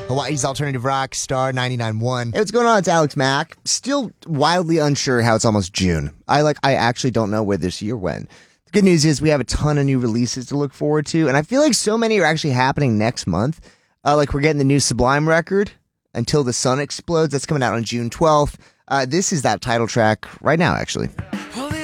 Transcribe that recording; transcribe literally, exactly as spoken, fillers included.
Hawaii's alternative rock, Star ninety-nine point one. Hey, what's going on? It's Alex Mack. Still wildly unsure how it's almost June. I like. I actually don't know where this year went. The good news is we have a ton of new releases to look forward to, and I feel like so many are actually happening next month. Uh, like we're getting the new Sublime record, Until the Sun Explodes. That's coming out on June twelfth. Uh, this is that title track right now, actually.